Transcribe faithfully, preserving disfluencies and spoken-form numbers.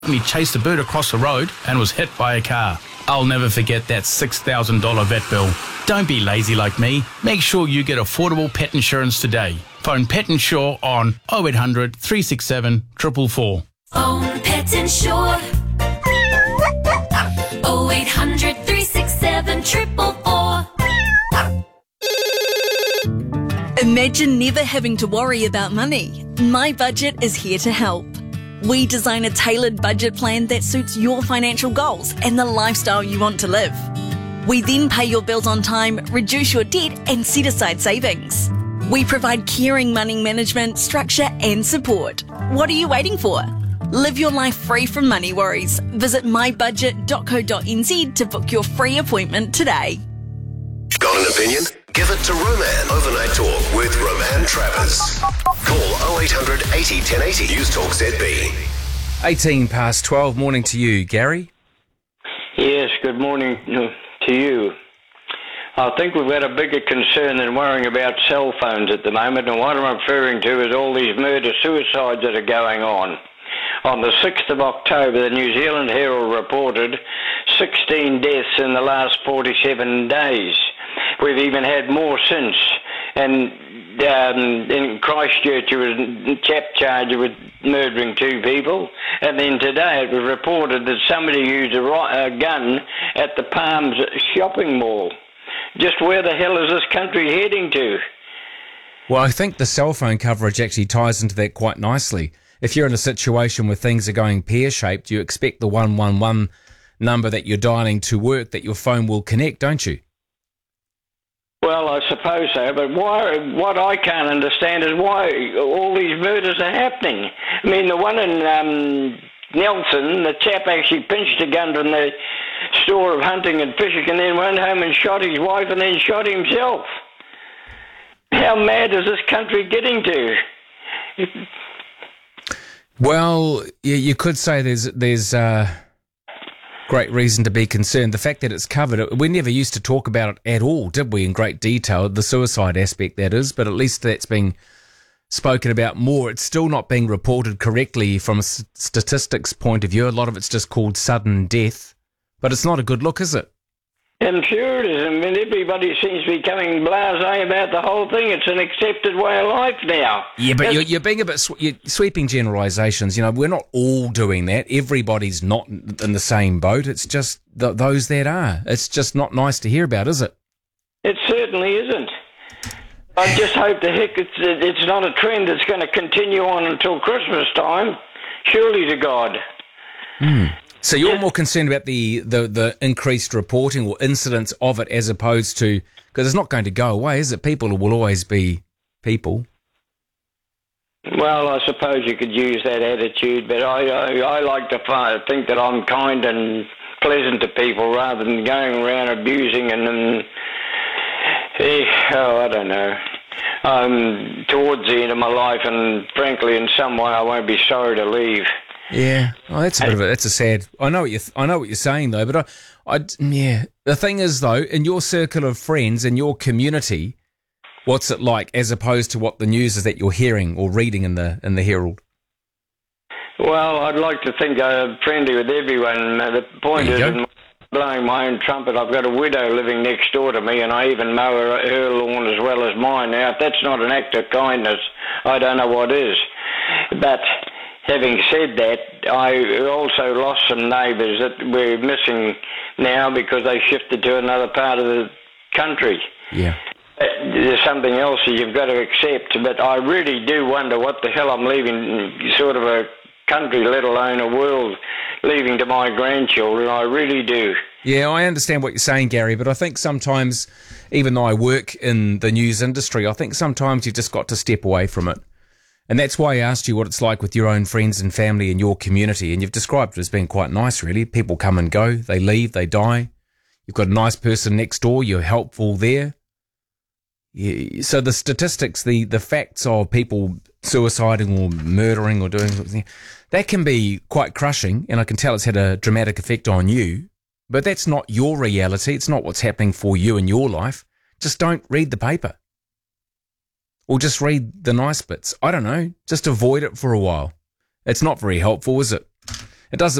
He chased a bird across the road and was hit by a car. I'll never forget that six thousand dollars vet bill. Don't be lazy like me. Make sure you get affordable pet insurance today. Phone Pet Insure on oh eight hundred, three six seven, four four four. Phone Pet Insure oh eight hundred, three six seven, four four four. Imagine never having to worry about money. My Budget is here to help. We design a tailored budget plan that suits your financial goals and the lifestyle you want to live. We then pay your bills on time, reduce your debt and set aside savings. We provide caring money management, structure and support. What are you waiting for? Live your life free from money worries. Visit my budget dot co dot n z to book your free appointment today. Got an opinion? Give it to Roman. Overnight Talk with Roman Travers. Call oh eight hundred, eighty, ten eighty. News Talk Z B. eighteen past twelve. Morning to you, Gary. Yes, good morning to you. I think we've got a bigger concern than worrying about cell phones at the moment, and what I'm referring to is all these murder-suicides that are going on. On the sixth of October, the New Zealand Herald reported sixteen deaths in the last forty-seven days. We've even had more since. And um, in Christchurch, there was a chap charged with murdering two people. And then today it was reported that somebody used a, a gun at the Palms shopping mall. Just where the hell is this country heading to? Well, I think the cell phone coverage actually ties into that quite nicely. If you're in a situation where things are going pear-shaped, you expect the one one one number that you're dialing to work, that your phone will connect, don't you? Well, I suppose so, but why? What I can't understand is why all these murders are happening. I mean, the one in um, Nelson, the chap actually pinched a gun from the store of hunting and fishing and then went home and shot his wife and then shot himself. How mad is this country getting to? Well, you, you could say there's there's uh, great reason to be concerned. The fact that it's covered, we never used to talk about it at all, did we, in great detail, the suicide aspect, that is, but at least that's being spoken about more. It's still not being reported correctly from a s- statistics point of view. A lot of it's just called sudden death, but it's not a good look, is it? I'm sure it is. I mean, everybody seems to be becoming blasé about the whole thing. It's an accepted way of life now. Yeah, but you're, you're being a bit sw- you're sweeping generalisations. You know, we're not all doing that. Everybody's not in the same boat. It's just th- those that are. It's just not nice to hear about, is it? It certainly isn't. I just hope the heck it's, it's not a trend that's going to continue on until Christmas time. Surely to God. Hmm. So you're more concerned about the, the, the increased reporting or incidents of it as opposed to, because it's not going to go away, is it? People will always be people. Well, I suppose you could use that attitude, but I I, I like to find, think that I'm kind and pleasant to people rather than going around abusing and, and eh, oh, I don't know. I'm towards the end of my life, and frankly, in some way, I won't be sorry to leave. Yeah, oh, that's a bit of a, that's a sad. I know what you I know what you're saying though, but I, I yeah. The thing is though, in your circle of friends, in your community, what's it like as opposed to what the news is that you're hearing or reading in the in the Herald? Well, I'd like to think I'm friendly with everyone. The point is, in blowing my own trumpet, I've got a widow living next door to me, and I even mow her, her lawn as well as mine. Now, if that's not an act of kindness, I don't know what is. But having said that, I also lost some neighbours that we're missing now because they shifted to another part of the country. Yeah. There's something else that you've got to accept, but I really do wonder what the hell I'm leaving sort of a country, let alone a world, leaving to my grandchildren. I really do. Yeah, I understand what you're saying, Gary, but I think sometimes, even though I work in the news industry, I think sometimes you've just got to step away from it. And that's why I asked you what it's like with your own friends and family in your community. And you've described it as being quite nice, really. People come and go. They leave. They die. You've got a nice person next door. You're helpful there. Yeah, so the statistics, the, the facts of people suiciding or murdering or doing something, that can be quite crushing. And I can tell it's had a dramatic effect on you. But that's not your reality. It's not what's happening for you in your life. Just don't read the paper. Or just read the nice bits. I don't know. Just avoid it for a while. It's not very helpful, is it? It doesn't